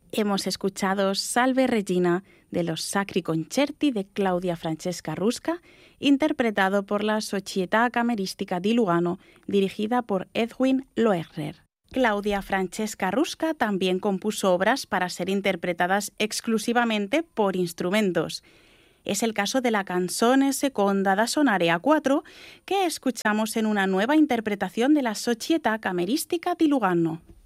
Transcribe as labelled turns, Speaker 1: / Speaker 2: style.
Speaker 1: Hemos escuchado Salve Regina de los Sacri Concerti de Claudia Francesca Rusca, interpretado por la Società Cameristica di Lugano, dirigida por Edwin Loeffler. Claudia Francesca Rusca también compuso obras para ser interpretadas exclusivamente por instrumentos. Es el caso de la Canzone Seconda da Sonare a 4, que escuchamos en una nueva interpretación de la Società Cameristica di Lugano.